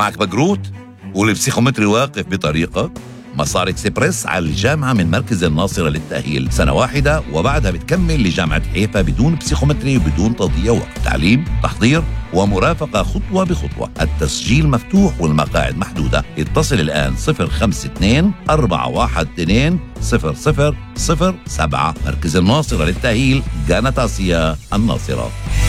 معك بقروت والبسيخومتري واقف بطريقك؟ مسار اكسبرس على الجامعة من مركز الناصرة للتأهيل، سنة واحدة وبعدها بتكمل لجامعة حيفا بدون بسيخومتري وبدون تضييع وقت. تعليم، تحضير ومرافقة خطوة بخطوة. التسجيل مفتوح والمقاعد محدودة. اتصل الآن 052-412-0007. مركز الناصرة للتأهيل، جانت آسيا الناصرة.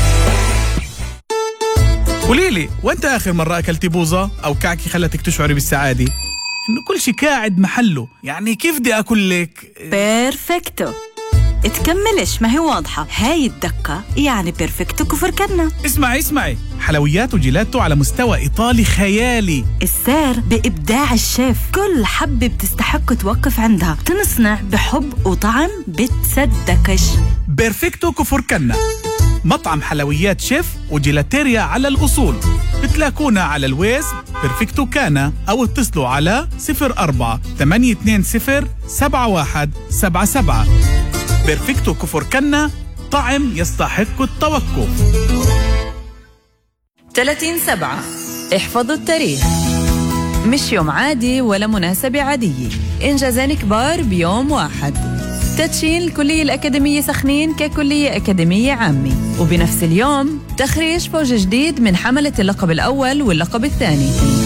قوليلي، وانت آخر مرة أكلتي بوظة أو كعكي خلتك تشعري بالسعادة؟ إنه كل شي قاعد محله، يعني كيف بدي أقول لك؟ بيرفكتو. تكملش، ما هي واضحة. هاي الدقة يعني بيرفكتو كفركنا. اسمعي، حلويات وجيلاتو على مستوى إيطالي خيالي. السر بإبداع الشيف، كل حبة بتستحق توقف عندها، تنصنع بحب وطعم بتصدقش. بيرفكتو كفركنا، مطعم حلويات شيف وجيلاتيريا على الأصول. بتلاقونا على الويز بيرفكتو كانا أو اتصلوا على 04-820-7177. بيرفكتو كفر كنا، طعم يستحق التوقف. 30/7 احفظوا التاريخ. مش يوم عادي ولا مناسبة عادية، إنجازين كبار بيوم واحد. تدشين الكلية الأكاديمية سخنين ككلية أكاديمية عامة، وبنفس اليوم تخريج فوج جديد من حملة اللقب الأول واللقب الثاني.